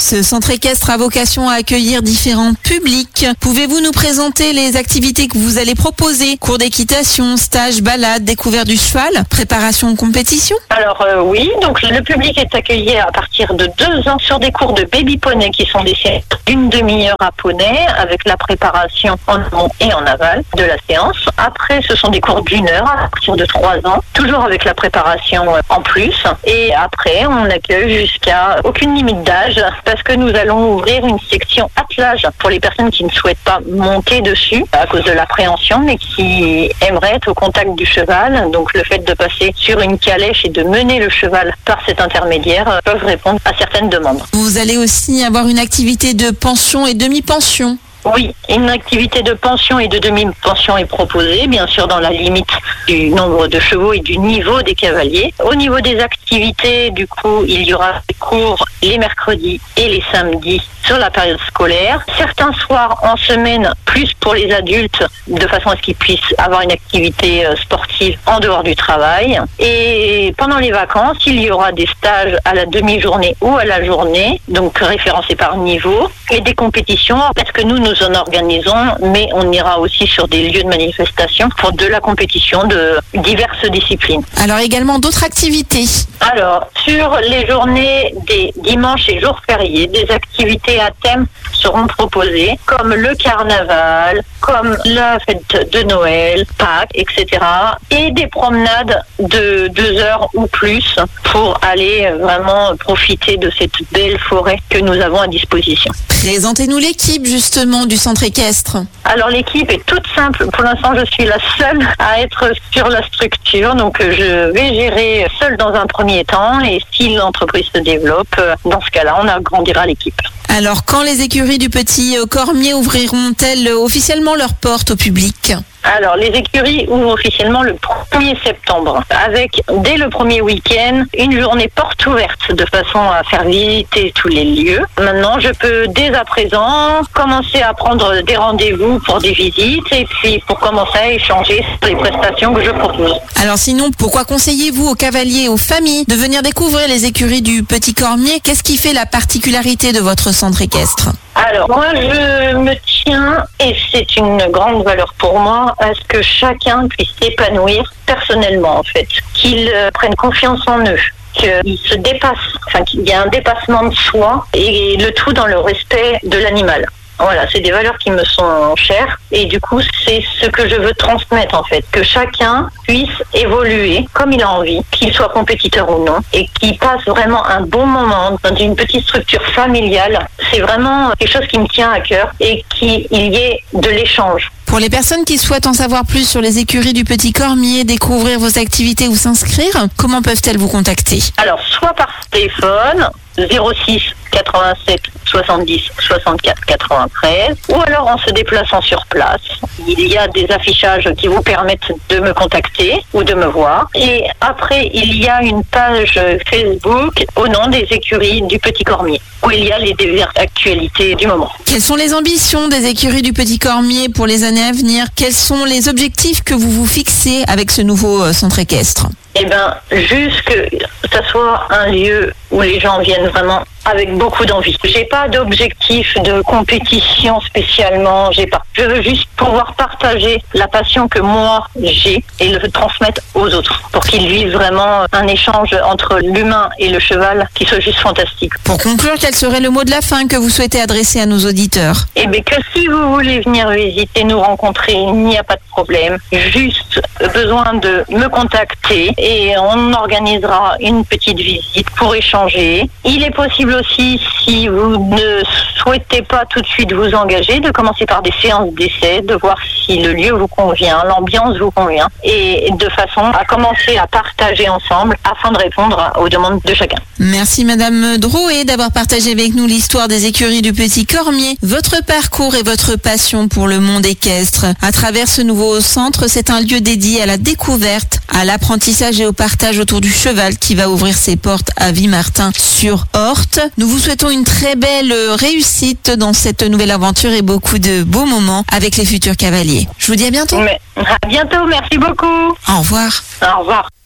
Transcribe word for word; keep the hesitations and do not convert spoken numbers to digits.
Ce centre équestre a vocation à accueillir différents publics. Pouvez-vous nous présenter les activités que vous allez proposer? Cours d'équitation, stages, balades, découverte du cheval, préparation aux compétitions? Alors euh, oui, donc le public est accueilli à partir de deux ans sur des cours de baby poney qui sont des séances d'une demi-heure à poney avec la préparation en amont et en aval de la séance. Après, ce sont des cours d'une heure à partir de trois ans, toujours avec la préparation en plus. Et après, on accueille jusqu'à aucune limite d'âge parce que nous allons ouvrir une section attelage pour les personnes qui ne souhaitent pas monter dessus à cause de l'appréhension, mais qui aimeraient être au contact du cheval. Donc le fait de passer sur une calèche et de mener le cheval par cet intermédiaire peuvent répondre à certaines demandes. Vous allez aussi avoir une activité de pension et demi-pension. Oui, une activité de pension et de demi-pension est proposée, bien sûr dans la limite du nombre de chevaux et du niveau des cavaliers. Au niveau des activités, du coup, il y aura des cours les mercredis et les samedis sur la période scolaire. Certains soirs en semaine, plus pour les adultes, de façon à ce qu'ils puissent avoir une activité sportive en dehors du travail. Et pendant les vacances, il y aura des stages à la demi-journée ou à la journée, donc référencés par niveau, et des compétitions, parce que nous, nous en organisons, mais on ira aussi sur des lieux de manifestation pour de la compétition de diverses disciplines. Alors également d'autres activités. Alors, sur les journées des dimanches et jours fériés, des activités à thème seront proposées, comme le carnaval, comme la fête de Noël, Pâques, et cetera. Et des promenades de deux heures ou plus pour aller vraiment profiter de cette belle forêt que nous avons à disposition. Présentez-nous l'équipe justement du centre équestre. Alors l'équipe est toute simple. Pour l'instant, je suis la seule à être sur la structure. Donc je vais gérer seule dans un premier temps. Et si l'entreprise se développe, dans ce cas-là, on agrandira l'équipe. Alors quand les écuries du Petit Cormier ouvriront-elles officiellement leurs portes au public ? Alors, les écuries ouvrent officiellement le premier septembre, avec, dès le premier week-end, une journée porte ouverte, de façon à faire visiter tous les lieux. Maintenant, je peux, dès à présent, commencer à prendre des rendez-vous pour des visites, et puis pour commencer à échanger sur les prestations que je propose. Alors sinon, pourquoi conseillez-vous aux cavaliers et aux familles de venir découvrir les écuries du Petit Cormier? Qu'est-ce qui fait la particularité de votre centre équestre? Alors, moi, je me tiens, et c'est une grande valeur pour moi, à ce que chacun puisse s'épanouir personnellement, en fait. Qu'ils euh, prennent confiance en eux, qu'ils se dépassent, enfin qu'il y a un dépassement de soi, et le tout dans le respect de l'animal. Voilà, c'est des valeurs qui me sont chères et du coup, c'est ce que je veux transmettre en fait, que chacun puisse évoluer comme il a envie, qu'il soit compétiteur ou non, et qu'il passe vraiment un bon moment dans une petite structure familiale. C'est vraiment quelque chose qui me tient à cœur et qu'il y ait de l'échange. Pour les personnes qui souhaitent en savoir plus sur les écuries du Petit Cormier, découvrir vos activités ou s'inscrire, comment peuvent-elles vous contacter? Alors, soit par téléphone, zéro six quatre-vingt-sept soixante-dix soixante-quatre quatre-vingt-treize, ou alors en se déplaçant sur place. Il y a des affichages qui vous permettent de me contacter ou de me voir. Et après, il y a une page Facebook au nom des écuries du Petit Cormier, où il y a les diverses actualités du moment. Quelles sont les ambitions des écuries du Petit Cormier pour les années à venir? Quels sont les objectifs que vous vous fixez avec ce nouveau centre équestre? Eh bien, juste que ça soit un lieu où les gens viennent vraiment avec beaucoup d'envie. J'ai pas d'objectif de compétition spécialement. J'ai pas. Je veux juste pouvoir partager la passion que moi j'ai et le transmettre aux autres pour qu'ils vivent vraiment un échange entre l'humain et le cheval qui soit juste fantastique. Pour conclure, quel serait le mot de la fin que vous souhaitez adresser à nos auditeurs? Eh bien, que si vous voulez venir visiter, nous rencontrer, il n'y a pas de problème. Juste besoin de me contacter et on organisera une petite visite pour échanger. Il est possible aussi, si vous ne souhaitez pas tout de suite vous engager, de commencer par des séances d'essai, de voir si le lieu vous convient, l'ambiance vous convient, et de façon à commencer à partager ensemble afin de répondre aux demandes de chacun. Merci Madame Drouet d'avoir partagé avec nous l'histoire des écuries du Petit Cormier, votre parcours et votre passion pour le monde équestre. À travers ce nouveau centre, c'est un lieu dédié à la découverte, à l'apprentissage et au partage autour du cheval qui va ouvrir ses portes à Vimartin sur Orthe. Nous vous souhaitons une très belle réussite dans cette nouvelle aventure et beaucoup de beaux moments avec les futurs cavaliers. Je vous dis à bientôt. Mais, à bientôt, merci beaucoup. Au revoir. Au revoir.